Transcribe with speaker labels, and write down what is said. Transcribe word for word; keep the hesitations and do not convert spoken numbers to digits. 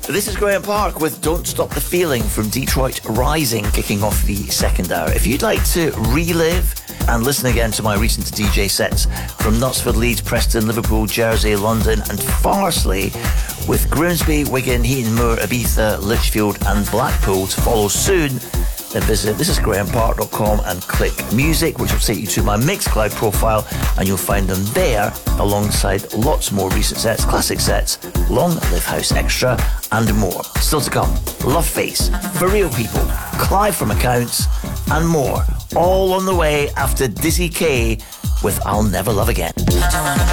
Speaker 1: This is Graham Park with Don't Stop the Feeling from Detroit Rising, kicking off the second hour. If you'd like to relive and listen again to my recent D J sets from Knutsford, Leeds, Preston, Liverpool, Jersey, London and Farsley, with Grimsby, Wigan, Heaton Moor, Ibiza, Lichfield and Blackpool to follow soon, then visit this is graham park dot com and click music, which will take you to my Mixcloud profile, and you'll find them there alongside lots more recent sets, classic sets, Long Live House Extra and more. Still to come, Love Face, For Real People, Clive from Accounts and more, all on the way after Dizzy K with I'll Never Love Again.